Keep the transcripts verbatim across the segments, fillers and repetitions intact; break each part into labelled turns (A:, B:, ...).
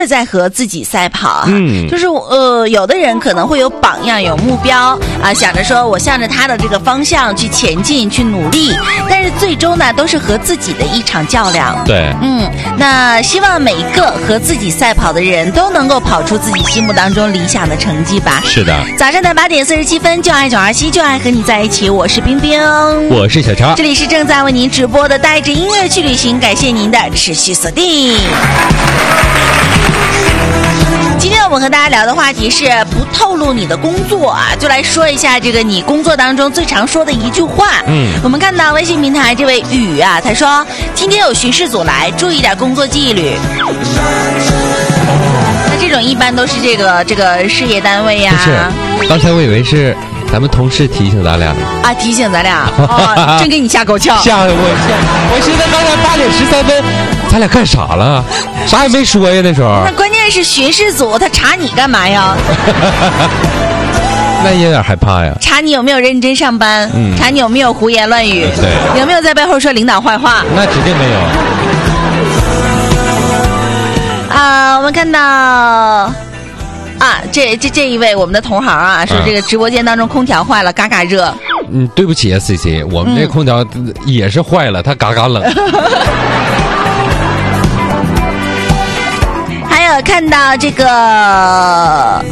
A: 在和自己赛跑啊，
B: 嗯，
A: 就是呃，有的人可能会有榜样、有目标啊，想着说我向着他的这个方向去前进、去努力，但是最终呢，都是和自己的一场较量。
B: 对，
A: 嗯，那希望每一个和自己赛跑的人都能够跑出自己心目当中理想的成绩吧。
B: 是的。
A: 早上的八点四十七分，就爱九二七，就爱和你在一起，我是冰冰，
B: 我是小超，
A: 这里是正在为您直播的带着音乐去旅行，感谢您的持续锁定。今天我们和大家聊的话题是不透露你的工作啊，就来说一下这个你工作当中最常说的一句话。
B: 嗯，
A: 我们看到微信平台这位雨啊，他说今天有巡视组来，注意点工作纪律。那这种一般都是这个这个事业单位呀、
B: 啊。不是，刚才我以为是咱们同事提醒咱俩
A: 啊，提醒咱俩，哦，真给你吓够呛，
B: 吓我一跳！我现在刚才八点十三分，咱俩干啥了？啥也没说呀，那时候。
A: 那关键是巡视组他查你干嘛呀？
B: 那也有点害怕呀。
A: 查你有没有认真上班，嗯、查你有没有胡言乱语，
B: 对，
A: 有没有在背后说领导坏话？
B: 那指定没有。
A: 啊、呃，我们看到。啊，这这这一位我们的同行啊，说这个直播间当中空调坏了，嘎嘎热。
B: 嗯，对不起啊 ，C C， 我们这空调也是坏了，它嘎嘎冷。
A: 还有看到这个啊，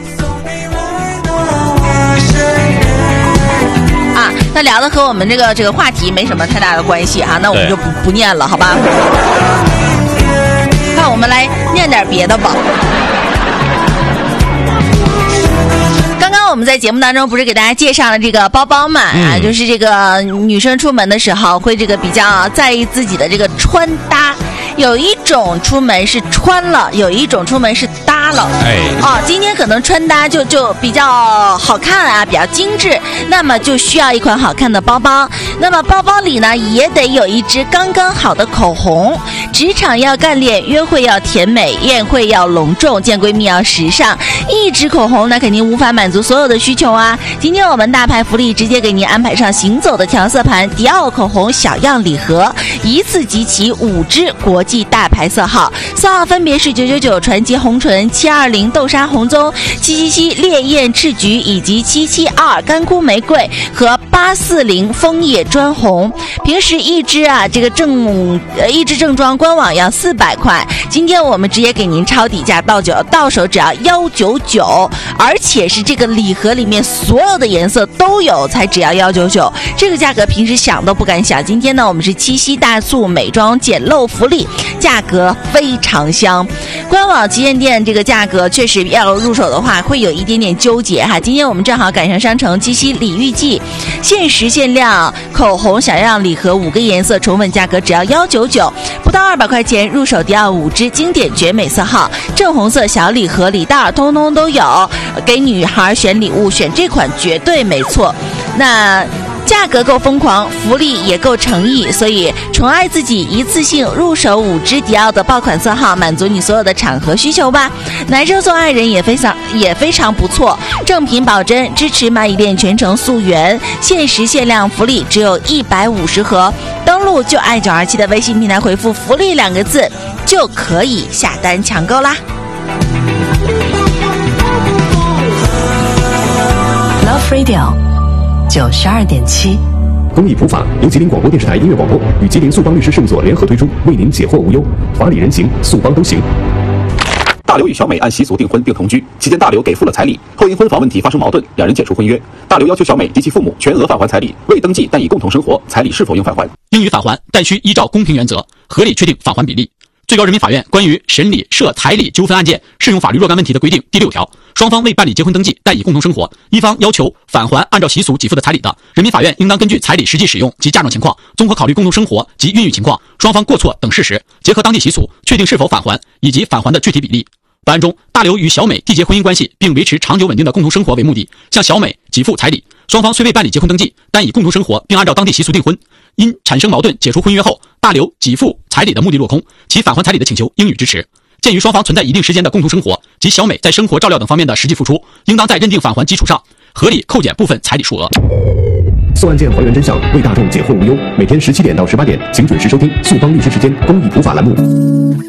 A: 那聊的和我们这个这个话题没什么太大的关系啊，那我们就不不念了，好吧？那我们来念点别的吧。我们在节目当中不是给大家介绍了这个包包嘛？啊，嗯、就是这个女生出门的时候会这个比较在意自己的这个穿搭。有一种出门是穿了，有一种出门是搭了。
B: 哎，
A: 哦，今天可能穿搭就就比较好看啊，比较精致，那么就需要一款好看的包包。那么包包里呢，也得有一支刚刚好的口红。职场要干练，约会要甜美，宴会要隆重，见闺蜜要时尚。一支口红那肯定无法满足所有的需求啊。今天我们大牌福利直接给您安排上行走的调色盘，迪奥口红小样礼盒，一次集齐五支国际大牌色号，色号分别是九九九传奇红唇、七二零豆沙红棕、七七七烈焰赤橘以及七七二干枯玫瑰和八四零枫叶砖红。平时一支啊，这个正呃一支正装官网要四百块，今天我们直接给您超底价到九到手只要幺九九，而且是这个礼盒里面所有的颜色都有，才只要幺九九，这个价格平时想都不敢想。今天呢，我们是七夕大促美妆捡漏福利，价格非常香。官网旗舰店这个价格确实要入手的话会有一点点纠结哈。今天我们正好赶上商城七夕礼遇季，限时限量口红小样礼盒五个颜色，重稳价格只要幺九九，不到二百块钱入手迪奥五支经典绝美色号，正红色小礼盒礼袋通通都有，给女孩选礼物选这款绝对没错。那价格够疯狂，福利也够诚意，所以宠爱自己，一次性入手五支迪奥的爆款色号，满足你所有的场合需求吧。男生送爱人也非常也非常不错，正品保真，支持买一链全程溯源，限时限量福利只有一百五十盒。登录就爱九二七的微信平台回复福利两个字就可以下单抢购啦。
C: Love Radio九十二点七，
D: 公益普法由吉林广播电视台音乐广播与吉林速邦律师事务所联合推出，为您解惑无忧，法理人行，速邦都行。
E: 大刘与小美按习俗订婚并同居，期间大刘给付了彩礼，后因婚房问题发生矛盾，两人解除婚约。大刘要求小美及其父母全额返还彩礼，未登记但已共同生活，彩礼是否应返还？
F: 应予返还，但需依照公平原则合理确定返还比例。最高人民法院关于审理涉彩礼纠纷案件适用法律若干问题的规定第六条，双方未办理结婚登记但已共同生活，一方要求返还按照习俗给付的彩礼的，人民法院应当根据彩礼实际使用及嫁妆情况，综合考虑共同生活及孕育情况、双方过错等事实，结合当地习俗确定是否返还以及返还的具体比例。本案中，大刘与小美缔结婚姻关系并维持长久稳定的共同生活为目的，向小美给付彩礼，双方虽未办理结婚登记，但已共同生活并按照当地习俗订婚。因产生矛盾解除婚约后，大刘给付彩礼的目的落空，其返还彩礼的请求应予支持。鉴于双方存在一定时间的共同生活及小美在生活照料等方面的实际付出，应当在认定返还基础上合理扣减部分彩礼数额。
D: 速案件还原真相，为大众解惑无忧。每天十七点到十八点，请准时收听速邦律师时间公益普法栏目。